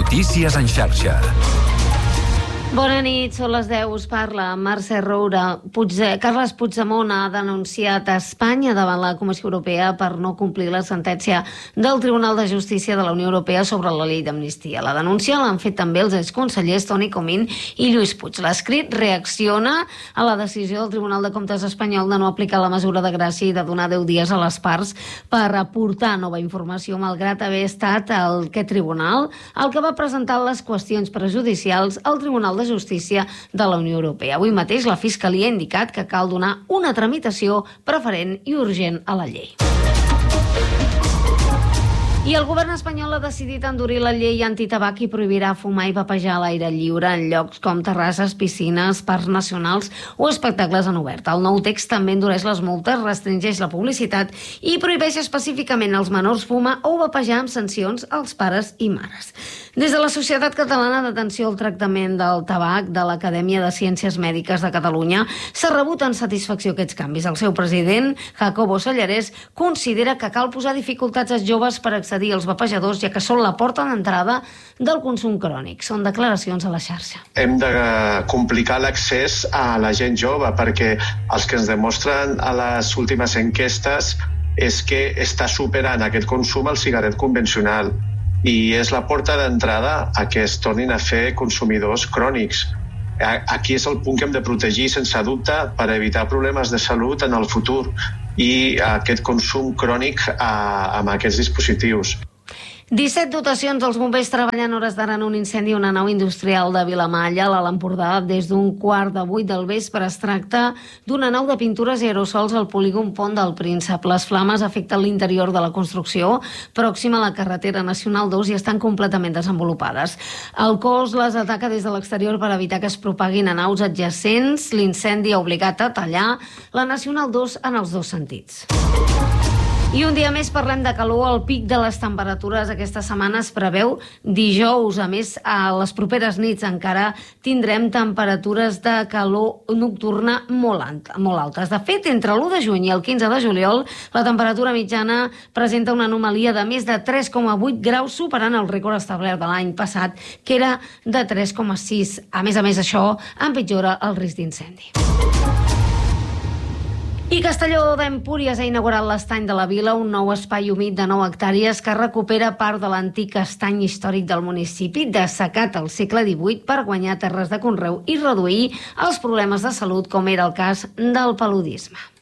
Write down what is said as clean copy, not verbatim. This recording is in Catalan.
Notícies en xarxa. Bona nit, són les 10, us parla Mercè Roura. Carles Puigdemont ha denunciat a Espanya davant la Comissió Europea per no complir la sentència del Tribunal de Justícia de la Unió Europea sobre la llei d'amnistia. La denúncia l'han fet també els exconsellers Toni Comín i Lluís Puig. L'escrit reacciona a la decisió del Tribunal de Comptes espanyol de no aplicar la mesura de gràcia i de donar 10 dies a les parts per aportar nova informació, malgrat haver estat aquest tribunal el que va presentar les qüestions prejudicials al Tribunal de Justícia de la Unió Europea. Avui mateix la Fiscalia ha indicat que cal donar una tramitació preferent i urgent a la llei. I el govern espanyol ha decidit endurir la llei antitabac i prohibirà fumar i vapejar a l'aire lliure en llocs com terrasses, piscines, parcs nacionals o espectacles en obert. El nou text també endureix les multes, restringeix la publicitat i prohibeix específicament als menors fumar o vapejar amb sancions als pares i mares. Des de la Societat Catalana d'Atenció al Tractament del Tabac de l'Acadèmia de Ciències Mèdiques de Catalunya s'ha rebut en satisfacció aquests canvis. El seu president, Jacobo Sallarès, considera que cal posar dificultats als joves per accedir als vapejadors, ja que són la porta d'entrada del consum crònic. Són declaracions a la xarxa. Hem de complicar l'accés a la gent jove, perquè els que ens demostren a les últimes enquestes és que està superant aquest consum el cigarret convencional i és la porta d'entrada a que es tornin a fer consumidors crònics. Aquí és el punt que hem de protegir sense dubte per evitar problemes de salut en el futur i aquest consum crònic amb aquests dispositius. 17 dotacions dels bombers treballant hores d'ara en un incendi a una nau industrial de Vilamalla, a l'Alt Empordà, des d'un 7:15 del vespre. Es tracta d'una nau de pintures i aerosols al polígon Pont del Príncep. Les flames afecten l'interior de la construcció, pròxima a la carretera nacional 2, i estan completament desenvolupades. El cos les ataca des de l'exterior per evitar que es propaguin a naus adjacents. L'incendi ha obligat a tallar la nacional 2 en els dos sentits. I un dia més parlem de calor. El pic de les temperatures aquesta setmana es preveu dijous. A més, a les properes nits encara tindrem temperatures de calor nocturna molt altes. De fet, entre l'1 de juny i el 15 de juliol, la temperatura mitjana presenta una anomalia de més de 3,8 graus, superant el rècord establert de l'any passat, que era de 3,6. A més, això empitjora el risc d'incendi. I Castelló d'Empúries ha inaugurat l'Estany de la Vila, un nou espai humit de 9 hectàrees que recupera part de l'antic estany històric del municipi, dessecat al segle XVIII per guanyar terres de conreu i reduir els problemes de salut, com era el cas del paludisme.